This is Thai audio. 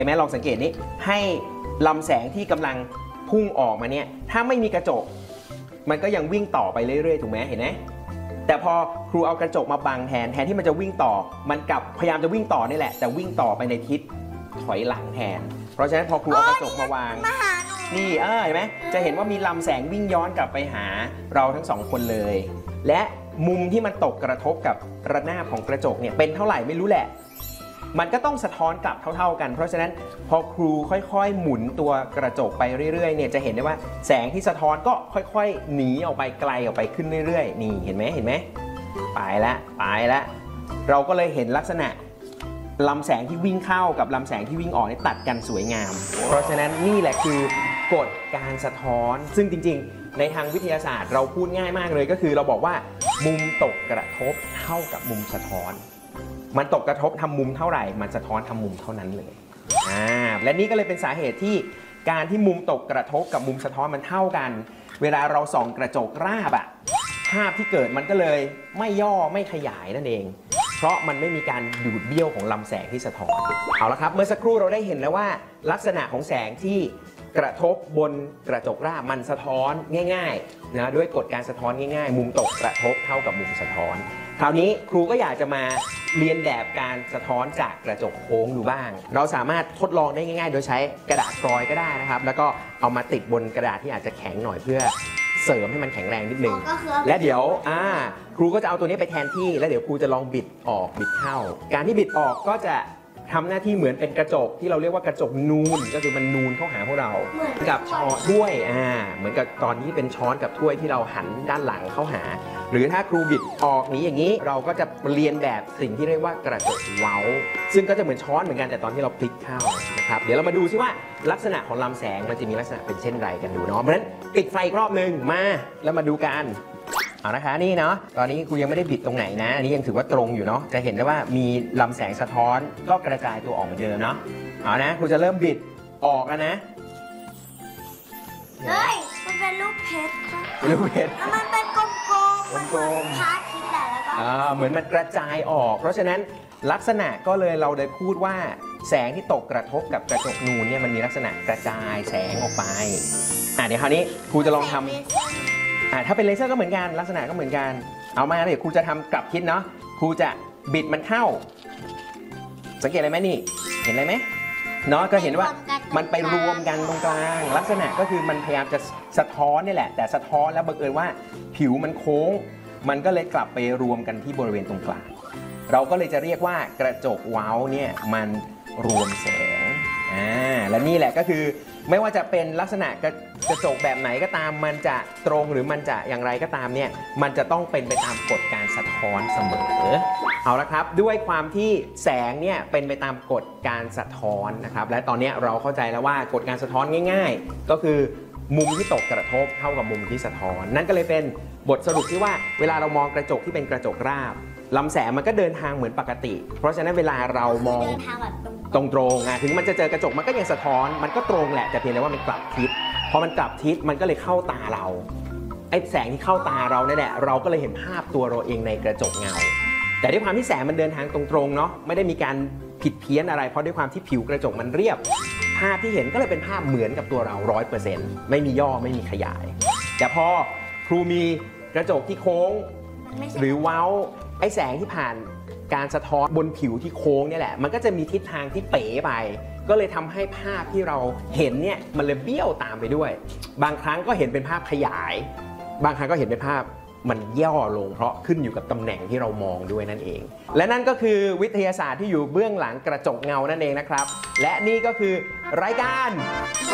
ห็นไหมลองสังเกตนี้ให้ลำแสงที่กำลังพุ่งออกมาเนี่ยถ้าไม่มีกระจกมันก็ยังวิ่งต่อไปเรื่อยๆถูกไหมเห็นไหมแต่พอครูเอากระจกมาบังแทนที่มันจะวิ่งต่อมันกลับพยายามจะวิ่งต่อนี่แหละแต่วิ่งต่อไปในทิศถอยหลังแทนเพราะฉะนั้นพอครูเอากระจกมาวางนี่เห็นไหมจะเห็นว่ามีลำแสงวิ่งย้อนกลับไปหาเราทั้งสองคนเลยและมุมที่มันตกกระทบกับระนาบของกระจกเนี่ยเป็นเท่าไหร่ไม่รู้แหละมันก็ต้องสะท้อนกลับเท่าๆกันเพราะฉะนั้นพอครูค่อยๆหมุนตัวกระจกไปเรื่อยๆเนี่ยจะเห็นได้ว่าแสงที่สะท้อนก็ค่อยๆหนีออกไปไกลออกไปขึ้นเรื่อยๆนี่เห็นไหมไปแล้วเราก็เลยเห็นลักษณะลำแสงที่วิ่งเข้ากับลำแสงที่วิ่งออกนี่ตัดกันสวยงามเพราะฉะนั้นนี่แหละคือกฎการสะท้อนซึ่งจริงๆในทางวิทยาศาสตร์เราพูดง่ายมากเลยก็คือเราบอกว่ามุมตกกระทบเท่ากับมุมสะท้อนมันตกกระทบทำมุมเท่าไหร่มันสะท้อนทำมุมเท่านั้นเลยและนี่ก็เลยเป็นสาเหตุที่การที่มุมตกกระทบกับมุมสะท้อนมันเท่ากันเวลาเราส่องกระจกราบภาพที่เกิดมันก็เลยไม่ย่อไม่ขยายนั่นเองเพราะมันไม่มีการดูดเบี้ยวของลำแสงที่สะท้อนเอาละครับเมื่อสักครู่เราได้เห็นแล้วว่าลักษณะของแสงที่กระทบบนกระจกราบมันสะท้อนง่ายๆนะด้วยกฎการสะท้อนง่ายๆมุมตกกระทบเท่ากับมุมสะท้อนคราวนี้ครูก็อยากจะมาเรียนแบบการสะท้อนจากกระจกโค้งดูบ้างเราสามารถทดลองได้ง่ายๆโดยใช้กระดาษฟลอยด์ก็ได้นะครับแล้วก็เอามาติดบนกระดาษที่อาจจะแข็งหน่อยเพื่อเสริมให้มันแข็งแรงนิดนึงและเดี๋ยวครูก็จะเอาตัวนี้ไปแทนที่แล้วเดี๋ยวครูจะลองบิดออกบิดเข้าการที่บิดออกก็จะทำหน้าที่เหมือนเป็นกระจกที่เราเรียกว่ากระจกนูนก็คือมันนูนเข้าหาพวกเรากับช้อนถ้วยเหมือนกับตอนนี้เป็นช้อนกับถ้วยที่เราหันด้านหลังเข้าหาหรือถ้าครูบิดออกนี้อย่างนี้เราก็จะเรียนแบบสิ่งที่เรียกว่ากระจกเว้าซึ่งก็จะเหมือนช้อนเหมือนกันแต่ตอนที่เราพลิกเข้านะครับเดี๋ยวเรามาดูซิว่าลักษณะของลำแสงมันจะมีลักษณะเป็นเช่นไรกันดูเนาะเพราะฉะนั้นปิดไฟอีกรอบนึงมาแล้วมาดูกันเอานะคะนี่เนาะตอนนี้ครูยังไม่ได้บิดตรงไหนนะอันนี้ยังถือว่าตรงอยู่เนาะจะเห็นได้ว่ามีลำแสงสะท้อนก็กระจายตัวออกเหมือนเดิมเนาะเอานะครูจะเริ่มบิดออกแล้วนะเฮ้ยมันเป็นรูปเพชรครับรูปเพชรมันเป็นกลมๆมันเหมือนพระอาทิตย์แหละแล้วก็เหมือนมันกระจายออกเพราะฉะนั้นลักษณะก็เลยเราได้พูดว่าแสงที่ตกกระทบกับกระจกนูนเนี่ยมันมีลักษณะกระจายแสงออกไปเดี๋ยวคราวนี้ครูจะลองทำถ้าเป็นเลเซอร์ก็เหมือนกันลักษณะก็เหมือนกันเอามาเดี๋ยวครูจะทำกลับทิศเนาะครูจะบิดมันเข้าสังเกตอะไรไหมนี่เห็นอะไรไหมเนาะก็เห็นว่ามันไปรวมกันตรงกลางลักษณะก็คือมันพยายามจะสะท้อนนี่แหละแต่สะท้อนแล้วบังเอิญว่าผิวมันโค้งมันก็เลยกลับไปรวมกันที่บริเวณตรงกลางเราก็เลยจะเรียกว่ากระจกเว้าเนี่ยมันรวมแสงและนี่แหละก็คือไม่ว่าจะเป็นลักษณะกระจกแบบไหนก็ตามมันจะตรงหรือมันจะอย่างไรก็ตามเนี่ยมันจะต้องเป็นไปตามกฎการสะท้อนเสมอเอาละครับด้วยความที่แสงเนี่ยเป็นไปตามกฎการสะท้อนนะครับและตอนนี้เราเข้าใจแล้วว่ากฎการสะท้อนง่ายๆก็คือมุมที่ตกกระทบเท่ากับมุมที่สะท้อนนั่นก็เลยเป็นบทสรุปที่ว่าเวลาเรามองกระจกที่เป็นกระจกราบลำแสงมันก็เดินทางเหมือนปกติเพราะฉะนั้นเวลาเรามองตรงถึงมันจะเจอกระจกมันก็ยังสะท้อนมันก็ตรงแหละแต่เพียงแต่ว่ามันกลับทิศพอมันกลับทิศมันก็เลยเข้าตาเราไอ้แสงที่เข้าตาเราเนี่ยแหละเราก็เลยเห็นภาพตัวเราเองในกระจกเงาแต่ด้วยความที่แสงมันเดินทางตรงๆเนาะไม่ได้มีการผิดเพี้ยนอะไรเพราะด้วยความที่ผิวกระจกมันเรียบภาพที่เห็นก็เลยเป็นภาพเหมือนกับตัวเรา 100% ไม่มีย่อไม่มีขยายแต่พอครูมีกระจกที่โค้งหรือเว้าไอ้แสงที่ผ่านการสะท้อนบนผิวที่โค้งเนี่ยแหละมันก็จะมีทิศทางที่เป๋ไปก็เลยทำให้ภาพที่เราเห็นเนี่ยมันเลยเบี้ยวตามไปด้วยบางครั้งก็เห็นเป็นภาพขยายบางครั้งก็เห็นเป็นภาพมันย่อลงเพราะขึ้นอยู่กับตำแหน่งที่เรามองด้วยนั่นเองและนั่นก็คือวิทยาศาสตร์ที่อยู่เบื้องหลังกระจกเงานั่นเองนะครับและนี่ก็คือรายการ